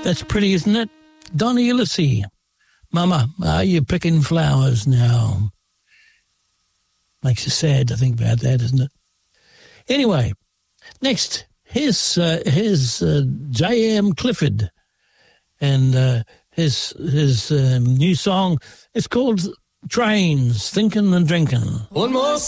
That's pretty, isn't it? Donny Ulysses. Mama, are you picking flowers now? Makes you sad to think about that, doesn't it? Anyway, next, here's J.M. Clifford. And his new song, it's called Trains, Thinking and Drinking. One more